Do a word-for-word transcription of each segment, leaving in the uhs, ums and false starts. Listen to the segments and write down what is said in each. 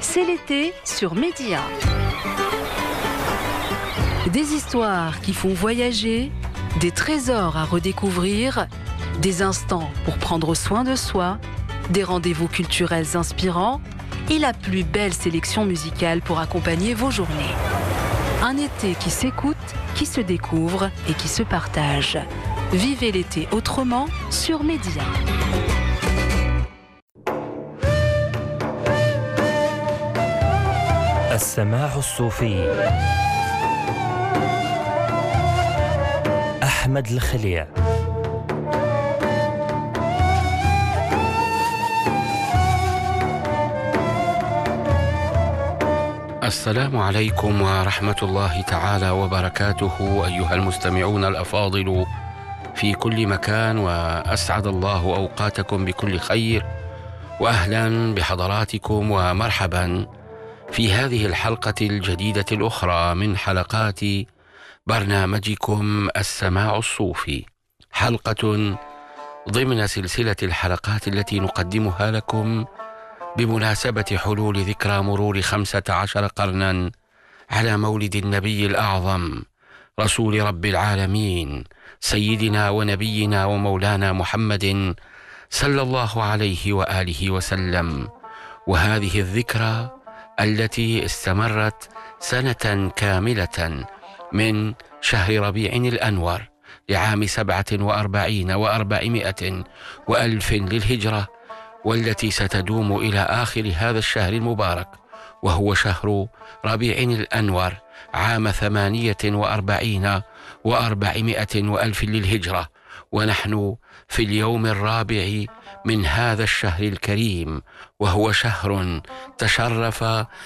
C'est l'été sur Média. Des histoires qui font voyager, des trésors à redécouvrir, des instants pour prendre soin de soi, des rendez-vous culturels inspirants et la plus belle sélection musicale pour accompagner vos journées. Un été qui s'écoute, qui se découvre et qui se partage. Vivez l'été autrement sur Média. السماع الصوفي أحمد الخليع. السلام عليكم ورحمة الله تعالى وبركاته أيها المستمعون الأفاضل في كل مكان، وأسعد الله أوقاتكم بكل خير، وأهلا بحضراتكم ومرحبا في هذه الحلقة الجديدة الأخرى من حلقات برنامجكم السماع الصوفي، حلقة ضمن سلسلة الحلقات التي نقدمها لكم بمناسبة حلول ذكرى مرور خمسة عشر قرنا على مولد النبي الأعظم رسول رب العالمين سيدنا ونبينا ومولانا محمد صلى الله عليه وآله وسلم. وهذه الذكرى التي استمرت سنة كاملة من شهر ربيع الأنور لعام سبعة وأربعين وأربعمائة وألف للهجرة، والتي ستدوم إلى آخر هذا الشهر المبارك، وهو شهر ربيع الأنور عام ثمانية وأربعين وأربعمائة وألف للهجرة. ونحن في اليوم الرابع من هذا الشهر الكريم، وهو شهر تشرف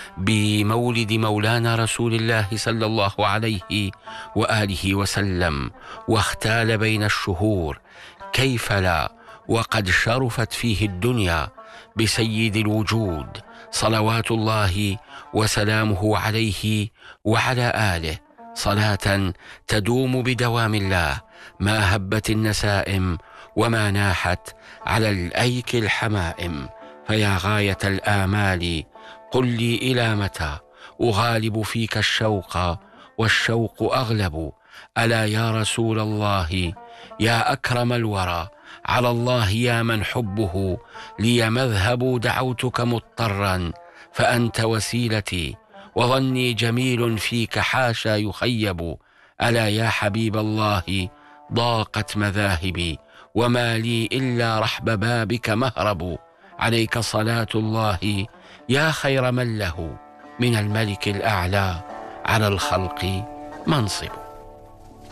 بمولد مولانا رسول الله صلى الله عليه وآله وسلم، واختال بين الشهور، كيف لا وقد شرفت فيه الدنيا بسيد الوجود صلوات الله وسلامه عليه وعلى آله، صلاة تدوم بدوام الله ما هبت النسائم وما ناحت على الأيك الحمائم. فيا غاية الآمال قل لي إلى متى أغالب فيك الشوق والشوق أغلب، ألا يا رسول الله يا أكرم الورى، على الله يا من حبه لي مذهب، دعوتك مضطرا فأنت وسيلتي، وظني جميل فيك حاشا يخيب، ألا يا حبيب الله ضاقت مذاهبي، وما لي إلا رحب بابك مهرب، عليك صلاة الله يا خير من له من الملك الأعلى على الخلق منصب.